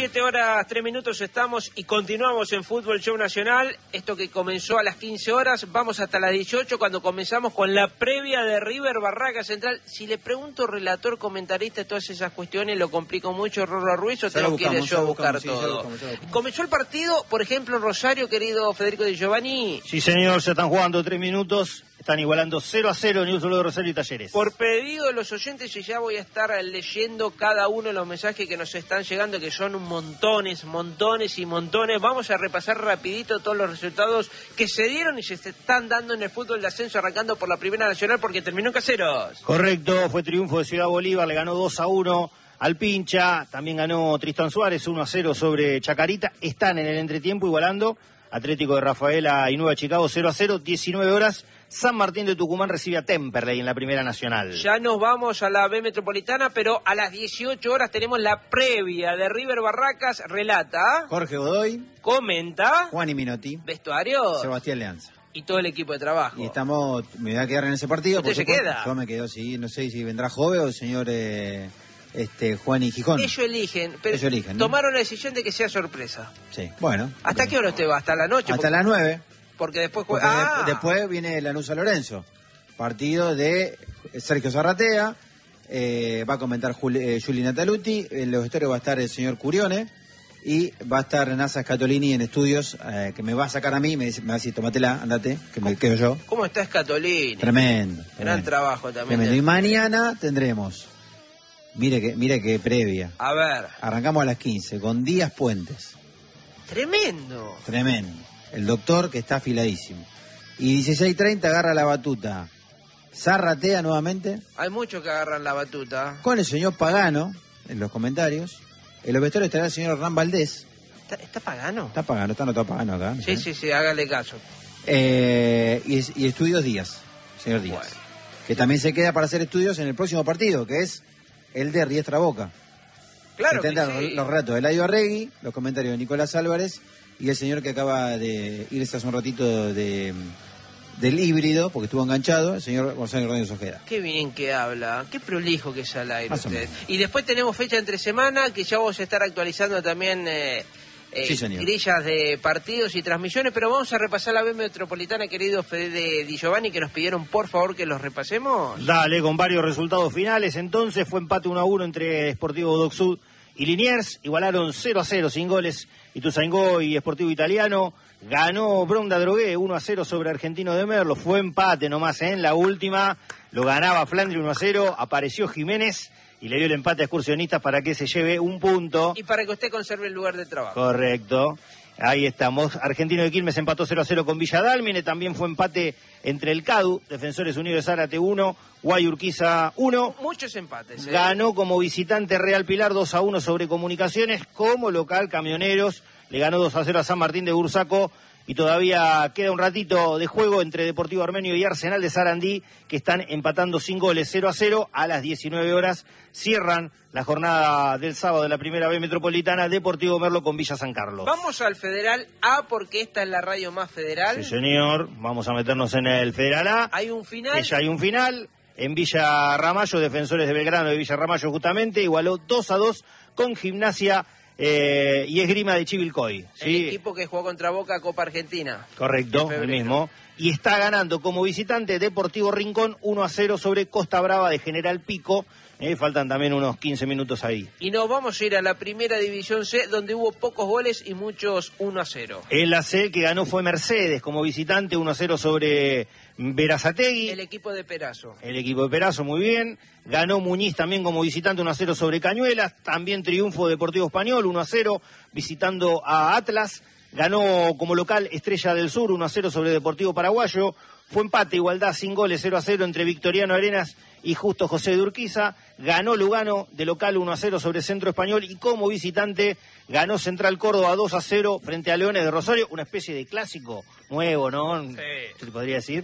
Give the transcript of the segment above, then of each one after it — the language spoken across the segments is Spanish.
17 horas 3 minutos estamos y continuamos en Fútbol Show Nacional. Esto que comenzó a las 15 horas, vamos hasta las 18 cuando comenzamos con la previa de River Barracas Central. Si le pregunto relator, comentarista, todas esas cuestiones, lo complico mucho Rorro Ruiz o tengo que ir yo a buscar todo. Comenzó el partido, por ejemplo, en Rosario, querido Federico Di Giovanni. Sí, señor, se están jugando 3 minutos. Están igualando 0-0 Newell's Old Boys de Rosario y Talleres. Por pedido de los oyentes, y ya voy a estar leyendo cada uno de los mensajes que nos están llegando, que son montones, vamos a repasar rapidito todos los resultados que se dieron y se están dando en el fútbol de ascenso, arrancando por la Primera Nacional, porque terminó en Caseros. Correcto, fue triunfo de Ciudad Bolívar, le ganó 2-1 al Pincha, también ganó Tristán Suárez 1-0 sobre Chacarita. Están en el entretiempo igualando Atlético de Rafaela y Nueva Chicago 0-0, 19 horas. San Martín de Tucumán recibe a Temperley en la Primera Nacional. Ya nos vamos a la B Metropolitana, pero a las 18 horas tenemos la previa de River Barracas. Relata Jorge Godoy, comenta Juan y Minotti, vestuario, Sebastián Leanza. Y todo el equipo de trabajo. Y me voy a quedar en ese partido. ¿Usted se queda? Yo me quedo, sí. No sé si vendrá Jove o el señor Juan y Gijón. Ellos eligen, pero tomaron la decisión de que sea sorpresa. Sí, bueno. ¿Hasta qué hora usted va? ¿Hasta la noche? Hasta las 9. Porque después después viene Lanús San Lorenzo. Partido de Sergio Zarratea. Va a comentar Juli Nataluti. En los vestuarios va a estar el señor Curione. Y va a estar Nasa Scatolini en estudios, que me va a sacar a mí, me va a decir, tómatela, andate, que me quedo yo. ¿Cómo está Scatolini? Tremendo. Gran trabajo también. Tremendo. Y mañana tendremos, mire que previa. A ver. Arrancamos a las 15, con Díaz Puentes. Tremendo. El doctor que está afiladísimo. Y 16:30 agarra la batuta Zarratea nuevamente. Hay muchos que agarran la batuta. Con el señor Pagano, en los comentarios. En los vestuarios estará el señor Hernán Valdés. ¿Está Pagano? Está anotado Pagano acá. Sí, hágale caso. Y estudios Díaz, señor Díaz. Bueno. Que también se queda para hacer estudios en el próximo partido, que es el de Riestra Boca. Claro que sí. Los relatos de Eladio Arregui, los comentarios de Nicolás Álvarez y el señor que acaba de irse hace un ratito del híbrido, porque estuvo enganchado, el señor Gonzalo Rodríguez Ojeda. Qué bien que habla, qué prolijo que es al aire usted. Y después tenemos fecha entre semana, que ya vamos a estar actualizando también sí, grillas de partidos y transmisiones, pero vamos a repasar la B Metropolitana, querido Fede Di Giovanni, que nos pidieron por favor que los repasemos. Dale, con varios resultados finales, entonces fue empate 1-1 entre Sportivo Dock Sud y Liniers, igualaron 0-0 sin goles Ituzaingó y Sportivo Italiano. Ganó Bronda Drogué 1-0 sobre Argentino de Merlo, fue empate nomás en la última, lo ganaba Flandri 1-0, apareció Jiménez y le dio el empate a Excursionistas para que se lleve un punto. Y para que usted conserve el lugar de trabajo. Correcto. Ahí estamos. Argentino de Quilmes empató 0-0 con Villa Dálmine. También fue empate entre el CADU, Defensores Unidos de Zárate 1, Guay Urquiza 1. Muchos empates. Ganó como visitante Real Pilar 2-1 sobre Comunicaciones. Como local Camioneros le ganó 2-0 a San Martín de Bursaco. Y todavía queda un ratito de juego entre Deportivo Armenio y Arsenal de Sarandí, que están empatando sin goles 0-0. A las 19 horas cierran la jornada del sábado de la Primera B Metropolitana, Deportivo Merlo con Villa San Carlos. Vamos al Federal A, porque esta es la radio más federal. Sí, señor. Vamos a meternos en el Federal A. Hay un final. Ya hay un final. En Villa Ramallo, Defensores de Belgrano de Villa Ramallo justamente, igualó 2-2 con Gimnasia y Esgrima de Chivilcoy. ¿Sí? El equipo que jugó contra Boca Copa Argentina. Correcto, el mismo. Y está ganando como visitante Deportivo Rincón 1-0 sobre Costa Brava de General Pico. Faltan también unos 15 minutos ahí. Y nos vamos a ir a la Primera División C, donde hubo pocos goles y muchos 1-0. En la C, que ganó fue Mercedes como visitante 1-0 sobre Berazategui. El equipo de Perazo. El equipo de Perazo, muy bien. Ganó Muñiz también como visitante 1-0 sobre Cañuelas. También triunfo Deportivo Español 1-0 visitando a Atlas. Ganó como local Estrella del Sur 1-0 sobre Deportivo Paraguayo. Fue empate, igualdad sin goles 0-0 entre Victoriano Arenas y Justo José de Urquiza. Ganó Lugano de local 1-0 sobre Centro Español y como visitante ganó Central Córdoba 2-0 frente a Leones de Rosario. Una especie de clásico nuevo, ¿no? Sí. ¿Se podría decir?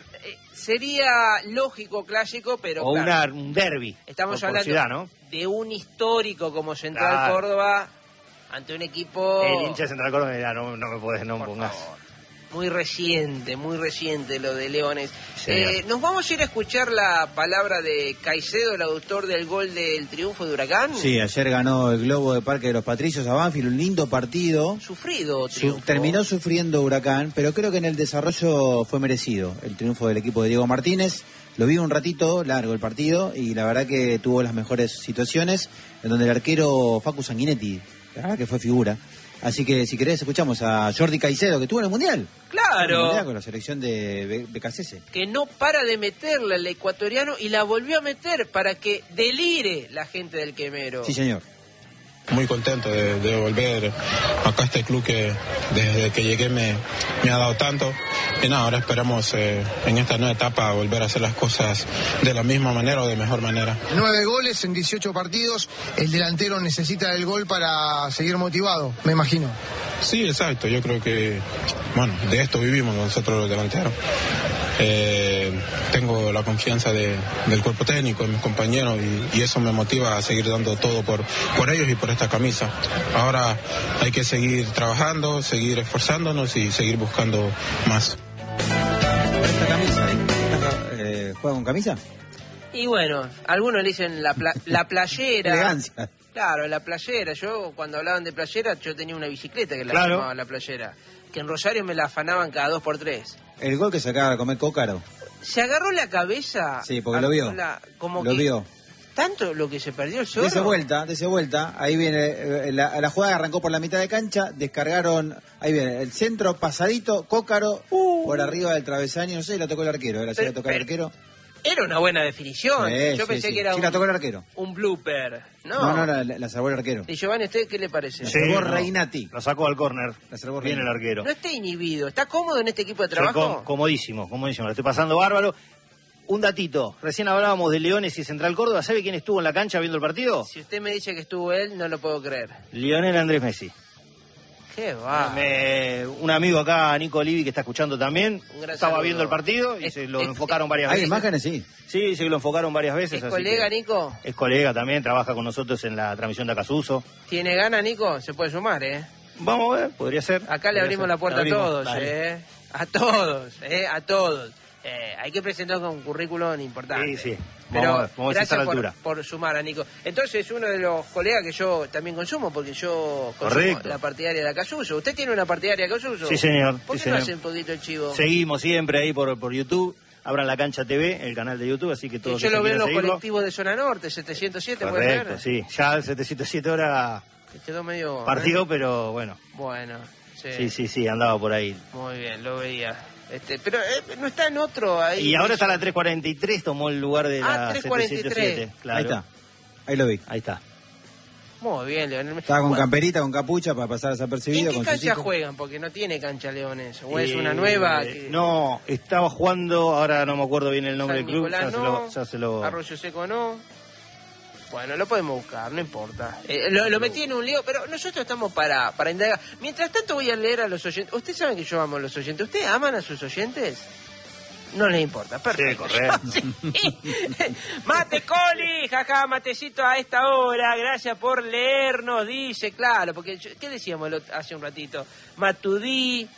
Sería lógico clásico, pero o claro, un derbi. Estamos hablando ciudad, ¿no? de un histórico como Central Córdoba ante un equipo... El hincha de Central Córdoba, no me podés, no por pongas. Favor. muy reciente lo de Leones. Sí. ¿Nos vamos a ir a escuchar la palabra de Caicedo, el autor del gol del triunfo de Huracán? Sí, ayer ganó el Globo de Parque de los Patricios a Banfield, un lindo partido. Sufrido triunfo. Terminó sufriendo Huracán, pero creo que en el desarrollo fue merecido el triunfo del equipo de Diego Martínez. Lo vi un ratito largo el partido y la verdad que tuvo las mejores situaciones, en donde el arquero Facu Sanguinetti, la verdad que fue figura. Así que si querés escuchamos a Jordi Caicedo, que estuvo en el Mundial. Claro. En el Mundial con la selección de BKCS. Que no para de meterla el ecuatoriano y la volvió a meter para que delire la gente del Quemero. Sí, señor. Muy contento de volver acá a este club que desde que llegué me ha dado tanto. Y nada, ahora esperamos en esta nueva etapa volver a hacer las cosas de la misma manera o de mejor manera. 9 goles en 18 partidos. El delantero necesita el gol para seguir motivado, me imagino. Sí, exacto. Yo creo que, bueno, de esto vivimos nosotros los delanteros. Tengo la confianza del cuerpo técnico, de mis compañeros, y eso me motiva a seguir dando todo por ellos y por esta camisa. Ahora hay que seguir trabajando, seguir esforzándonos y seguir buscando más. ¿Esta camisa? ¿Juega con camisa? Y bueno, algunos le dicen la playera. Elegancia. Claro, la playera. Yo, cuando hablaban de playera, yo tenía una bicicleta que la Claro. llamaba la playera. Que en Rosario me la afanaban cada 2x3. El gol que sacaba a comer Cócaro. Se agarró la cabeza. Sí, porque lo vio. Como Lo que vio. tanto lo que se perdió el zorro. Dese vuelta. Ahí viene la jugada, arrancó por la mitad de cancha, descargaron, ahí viene el centro, pasadito, Cócaro, por arriba del travesaño, no sé, la tocó el arquero, ahora sí la tocó el arquero. Era una buena definición. Yo pensé que era la tocó el arquero. un blooper. No, No, la salvó el arquero. Y Giovanni, ¿usted qué le parece? Sí. salvó Reinati. Lo sacó al córner. La salvó Bien el Reinati. arquero. No está inhibido. ¿Está cómodo en este equipo de Estoy trabajo? comodísimo. Lo estoy pasando bárbaro. Un datito. Recién hablábamos de Leones y Central Córdoba. ¿Sabe quién estuvo en la cancha viendo el partido? Si usted me dice que estuvo él, no lo puedo creer. Lionel Andrés Messi. ¿Qué va? Un amigo acá, Nico Olivi, que está escuchando también, Un gran estaba saludo. viendo el partido y se lo enfocaron varias ¿Hay veces. imágenes? Sí. Sí, se lo enfocaron varias veces. ¿Es así colega, que- Nico? Es colega también, trabaja con nosotros en la transmisión de Acasuso. ¿Tiene ganas, Nico? Se puede sumar, ¿eh? Vamos a ver, podría ser. Acá le abrimos la puerta a todos, dale. ¿eh? A todos, ¿eh? A todos. Hay que presentar con un currículum importante. Sí, sí. Pero Vamos a ver si está a gracias la altura. por sumar a Nico. Entonces, uno de los colegas que yo también consumo, porque yo consumo Correcto. la partidaria de Acasuso. ¿Usted tiene una partidaria de Acasuso? Sí, señor. ¿Por Sí, qué no señor. hace un poquito el chivo? Seguimos siempre ahí por YouTube. Abran la Cancha TV, el canal de YouTube, así que todos Yo los lo que veo en los quieran seguirlo. colectivos de Zona Norte, 707, ¿puede Correcto, ser? sí. Ya el 707 horas Que quedó medio... partido, pero bueno. Bueno, sí. Sí, andaba por ahí. Muy bien, lo veía. Pero no está en otro ahí. Y ahora está la 343, tomó el lugar de la 343. 707. Claro. Ahí está. Ahí lo vi. Ahí está. Muy bien, Leonel. Estaba con Bueno, camperita, con capucha para pasar desapercibido. ¿en qué con cancha chusito. juegan? Porque no tiene cancha Leones. ¿O es una nueva? Que... No, estaba jugando, ahora no me acuerdo bien el nombre San del club. Nicolás Ya no, ya se lo... Arroyo Seco no. Bueno, lo podemos buscar, no importa. Lo metí en un lío, pero nosotros estamos para indagar. Mientras tanto voy a leer a los oyentes. ¿Usted sabe que yo amo a los oyentes? ¿Ustedes aman a sus oyentes? No les importa, perfecto. Sí, correcto. Sí. Mate Coli, jaja, matecito a esta hora, gracias por leernos, dice, claro, porque ¿qué decíamos hace un ratito? Matudí,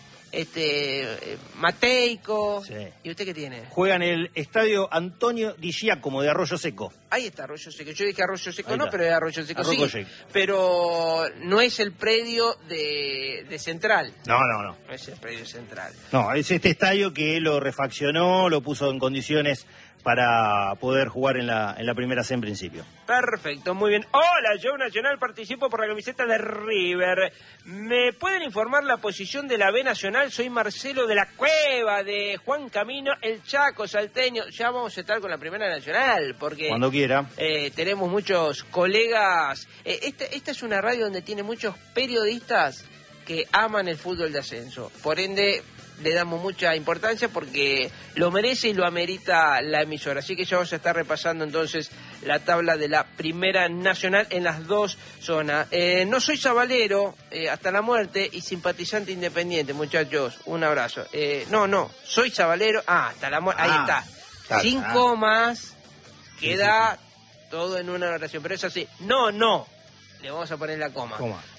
Mateico, Sí. ¿y usted qué tiene? Juega en el estadio Antonio Di Giacomo de Arroyo Seco. Ahí está Arroyo Seco, yo dije Arroyo Seco Ahí no, está. pero es Arroyo Seco Arroyo sí, Seco. pero no es el predio de Central, No. no es el predio Central. No, es este estadio que lo refaccionó, lo puso en condiciones para poder jugar en la primera C en principio. Perfecto, muy bien. Hola, yo Nacional participo por la camiseta de River. ¿Me pueden informar la posición de la B Nacional? Soy Marcelo de la Cueva, de Juan Camino, el Chaco salteño. Ya vamos a estar con la Primera Nacional, porque Cuando quiera. tenemos muchos colegas. Esta es una radio donde tiene muchos periodistas que aman el fútbol de ascenso. Por ende, le damos mucha importancia porque lo merece y lo amerita la emisora. Así que ya vamos a estar repasando entonces la tabla de la Primera Nacional en las dos zonas. No soy sabalero hasta la muerte y simpatizante independiente, muchachos. Un abrazo. No, soy sabalero. Hasta la muerte. Ahí está. Claro. 5 más. Queda todo en una oración. Pero es así. No. Le vamos a poner la coma.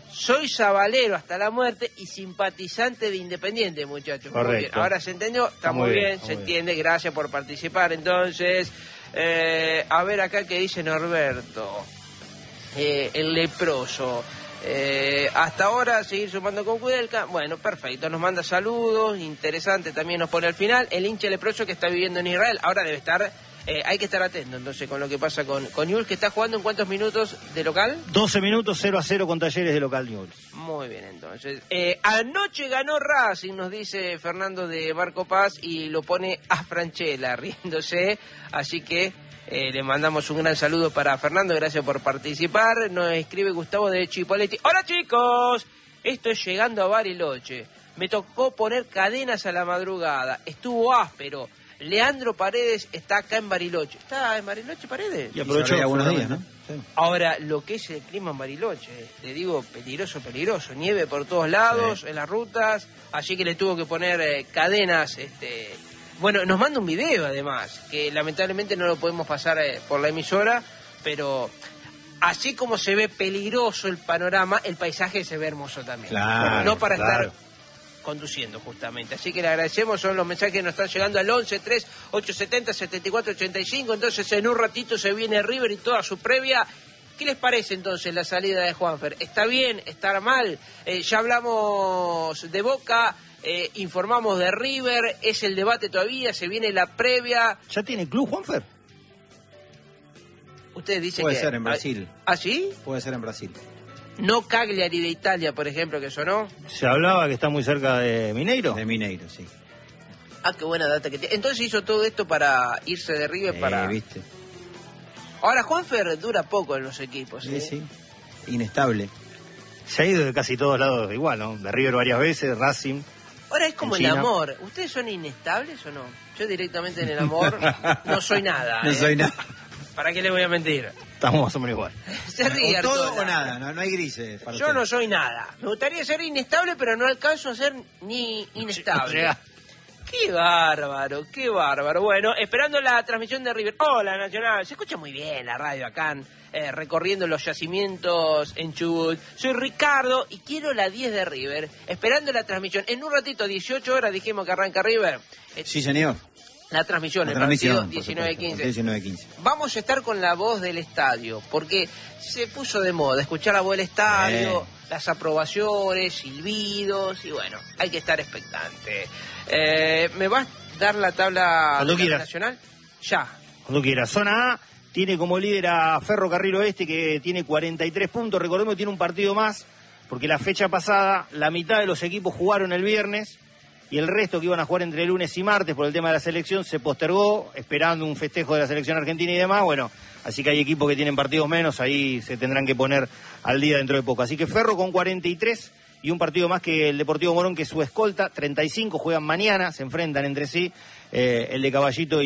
Soy sabalero hasta la muerte y simpatizante de Independiente, muchachos. Correcto. Muy bien. Ahora se entendió, está muy bien, se entiende, gracias por participar. Entonces, a ver acá qué dice Norberto, el leproso. Hasta ahora seguir sumando con Kudelka. Bueno, perfecto, nos manda saludos, interesante, también nos pone al final. El hincha leproso que está viviendo en Israel, ahora debe estar, hay que estar atento entonces con lo que pasa con Newell's, que está jugando en cuántos minutos de local. 12 minutos 0-0 con Talleres de local Newell's. Muy bien, entonces. Anoche ganó Racing, nos dice Fernando de Barco Paz, y lo pone a Franchella riéndose, así que le mandamos un gran saludo para Fernando, gracias por participar. Nos escribe Gustavo de Chipoletti. Hola chicos, esto es llegando a Bariloche. Me tocó poner cadenas a la madrugada, estuvo áspero. Leandro Paredes está acá en Bariloche. ¿Está en Bariloche Paredes? Y aprovechó algunos días, ¿no? Sí. Ahora, lo que es el clima en Bariloche, te digo, peligroso, peligroso. Nieve por todos lados, en las rutas, así que le tuvo que poner cadenas, Bueno, nos manda un video además, que lamentablemente no lo podemos pasar por la emisora, pero así como se ve peligroso el panorama, el paisaje se ve hermoso también. Claro, no para claro. estar conduciendo justamente. Así que le agradecemos, son los mensajes que nos están llegando al 11-3-870-7485. Entonces en un ratito se viene River y toda su previa. ¿Qué les parece entonces la salida de Juanfer? ¿Está bien? ¿Está mal? Ya hablamos de Boca. Informamos de River, es el debate todavía, se viene la previa. ¿Ya tiene club, Juanfer? Ustedes dicen Puede que... ser en Brasil. ¿Ah, sí? Puede ser en Brasil. No Cagliari de Italia, por ejemplo, que sonó. Se hablaba que está muy cerca de Mineiro. De Mineiro, sí. Ah, qué buena data que tiene. Entonces hizo todo esto para irse de River para... ¿Viste? Ahora Juanfer dura poco en los equipos. Sí, sí. Inestable. Se ha ido de casi todos lados igual, ¿no? De River varias veces, Racing. Ahora es como en el China. amor. ¿Ustedes son inestables o no? Yo directamente en el amor no soy nada. No soy nada. ¿Para qué le voy a mentir? Estamos más o menos igual. Se ríe O todo Artola. o nada, no hay grises. Para Yo usted. no soy nada. Me gustaría ser inestable, pero no alcanzo a ser ni inestable. Llega. Qué bárbaro, qué bárbaro. Bueno, esperando la transmisión de River. Hola, Nacional. Se escucha muy bien la radio acá, recorriendo los yacimientos en Chubut. Soy Ricardo y quiero la 10 de River. Esperando la transmisión. En un ratito, 18 horas, dijimos que arranca River. Sí, señor. La transmisión, La el partido transmisión, 19-15. 19-15. Vamos a estar con la voz del estadio, porque se puso de moda escuchar la voz del estadio, las aprobaciones, silbidos, y bueno, hay que estar expectante. ¿Me vas a dar la tabla Cuando quieras. nacional? Ya. Cuando quiera. Zona A tiene como líder a Ferrocarril Oeste, que tiene 43 puntos. Recordemos que tiene un partido más, porque la fecha pasada la mitad de los equipos jugaron el viernes y el resto que iban a jugar entre lunes y martes por el tema de la selección se postergó, esperando un festejo de la selección argentina y demás. Bueno, así que hay equipos que tienen partidos menos, ahí se tendrán que poner al día dentro de poco. Así que Ferro con 43 y un partido más que el Deportivo Morón, que es su escolta, 35, juegan mañana, se enfrentan entre sí, el de Caballito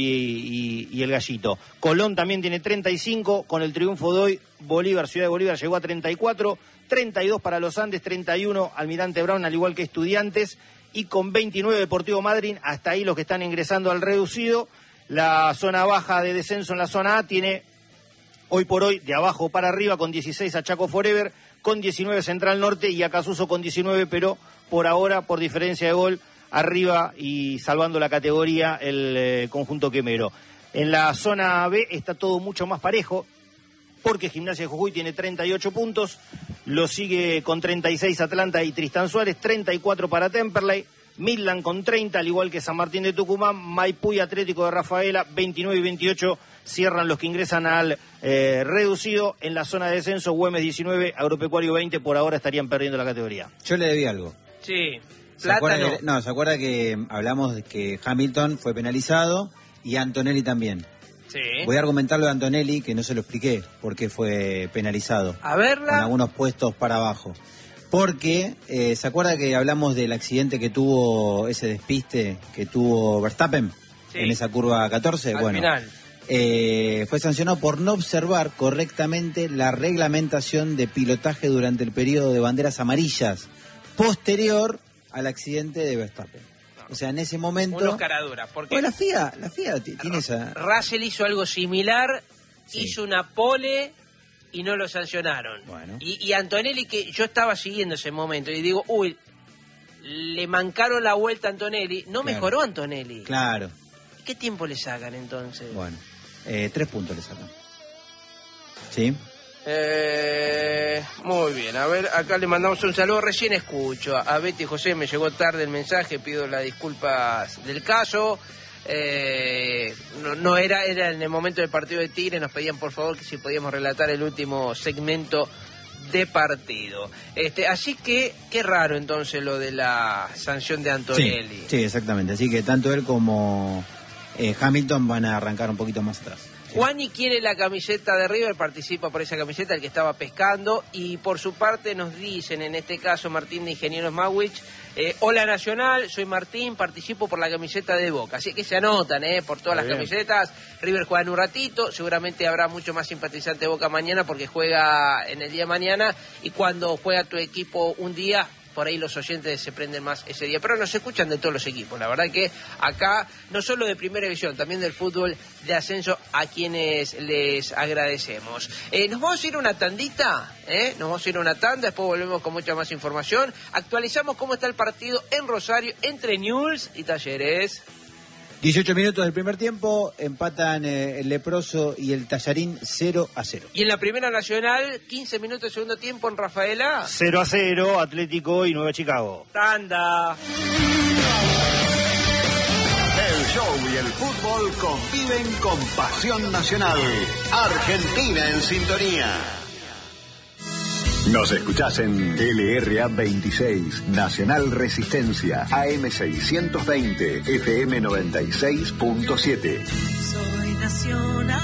y el Gallito. Colón también tiene 35, con el triunfo de hoy, Bolívar, Ciudad de Bolívar llegó a 34, 32 para los Andes, 31 Almirante Brown, al igual que Estudiantes, y con 29 Deportivo Madryn, hasta ahí los que están ingresando al reducido. La zona baja de descenso en la zona A tiene hoy por hoy de abajo para arriba, con 16 a Chaco Forever, con 19 Central Norte y a Casuso con 19, pero por ahora, por diferencia de gol, arriba y salvando la categoría el conjunto quemero. En la zona B está todo mucho más parejo, porque Gimnasia de Jujuy tiene 38 puntos, lo sigue con 36 Atlanta y Tristán Suárez, 34 para Temperley, Midland con 30, al igual que San Martín de Tucumán, Maipú y Atlético de Rafaela, 29 y 28 cierran los que ingresan al reducido. En la zona de descenso, Güemes 19, Agropecuario 20, por ahora estarían perdiendo la categoría. Yo le debí algo. Sí. ¿Se acuerda Plátano. que, ¿se acuerda que hablamos de que Hamilton fue penalizado y Antonelli también? Sí. Voy a argumentar lo de Antonelli, que no se lo expliqué por qué fue penalizado. A verla. Con algunos puestos para abajo. Porque, ¿se acuerda que hablamos del accidente que tuvo, ese despiste que tuvo Verstappen Sí. en esa curva 14? Al final. Fue sancionado por no observar correctamente la reglamentación de pilotaje durante el periodo de banderas amarillas posterior al accidente de Verstappen. O sea, en ese momento... Unos caraduras. Porque Pues la FIA tiene esa... Russell hizo algo similar, Sí. hizo una pole y no lo sancionaron. Bueno. Y Antonelli, que yo estaba siguiendo ese momento, y digo, uy, le mancaron la vuelta a Antonelli, no mejoró Antonelli. Claro. ¿Qué tiempo le sacan entonces? Bueno, 3 puntos le sacan. ¿Sí? Muy bien, a ver, acá le mandamos un saludo, recién escucho a Betty José, me llegó tarde el mensaje, pido las disculpas del caso. No era en el momento del partido de Tigre, nos pedían por favor que si podíamos relatar el último segmento de partido. Así que, qué raro entonces lo de la sanción de Antonelli. Sí, exactamente, así que tanto él como Hamilton van a arrancar un poquito más atrás. Juani quiere la camiseta de River, participa por esa camiseta, el que estaba pescando, y por su parte nos dicen, en este caso Martín de Ingenieros Mawich, hola Nacional, soy Martín, participo por la camiseta de Boca. Así que se anotan por todas las camisetas. River juega en un ratito, seguramente habrá mucho más simpatizante de Boca mañana porque juega en el día de mañana, y cuando juega tu equipo un día, por ahí los oyentes se prenden más ese día. Pero nos escuchan de todos los equipos. La verdad que acá, no solo de Primera División, también del fútbol de ascenso, a quienes les agradecemos. Nos vamos a ir a una tandita, nos vamos a ir a una tanda, después volvemos con mucha más información. Actualizamos cómo está el partido en Rosario entre Newell's y Talleres. 18 minutos del primer tiempo, empatan el Leproso y el Tallarín 0-0. Y en la Primera Nacional, 15 minutos de segundo tiempo en Rafaela. 0-0, Atlético y Nueva Chicago. Tanda. El show y el fútbol conviven con pasión nacional. Argentina en sintonía. Nos escuchás en LRA 26, Nacional Resistencia, AM 620, FM 96.7. Soy nacional.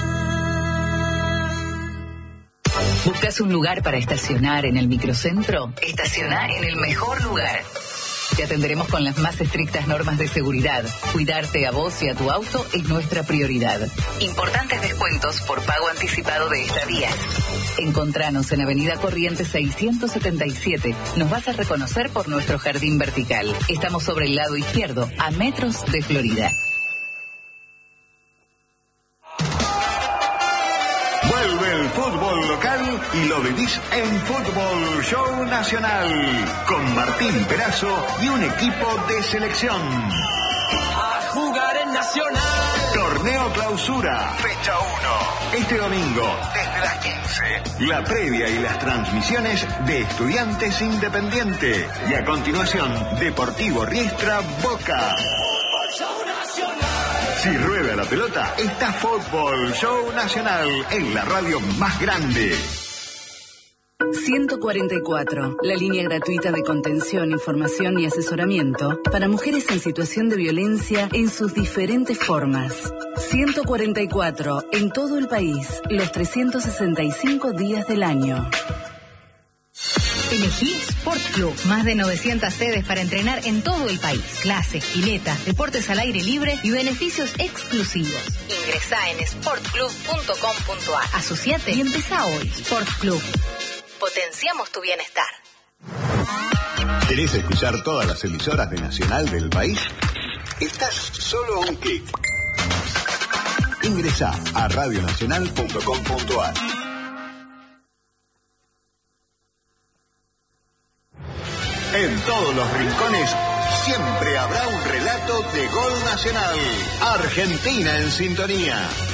¿Buscas un lugar para estacionar en el microcentro? Estacioná en el mejor lugar. Te atenderemos con las más estrictas normas de seguridad. Cuidarte a vos y a tu auto es nuestra prioridad. Importantes descuentos por pago anticipado de estadías. Encontranos en Avenida Corrientes 677. Nos vas a reconocer por nuestro jardín vertical. Estamos sobre el lado izquierdo, a metros de Florida. Vuelve el fútbol local y lo vivís en Fútbol Show Nacional con Martín Perazo y un equipo de selección. A jugar en Nacional. Torneo Clausura, fecha 1. Este domingo, desde las 15. La previa y las transmisiones de Estudiantes Independiente. Y a continuación, Deportivo Riestra Boca. Si rueda la pelota, está Fútbol Show Nacional en la radio más grande. 144, la línea gratuita de contención, información y asesoramiento para mujeres en situación de violencia en sus diferentes formas. 144, en todo el país, los 365 días del año. Elegí Sport Club. Más de 900 sedes para entrenar en todo el país. Clases, piletas, deportes al aire libre y beneficios exclusivos. Ingresá en sportclub.com.ar. Asociate y empezá hoy. Sport Club. Potenciamos tu bienestar. ¿Querés escuchar todas las emisoras de Nacional del país? Estás solo a un clic. Ingresá a radionacional.com.ar. En todos los rincones siempre habrá un relato de gol nacional. Argentina en sintonía.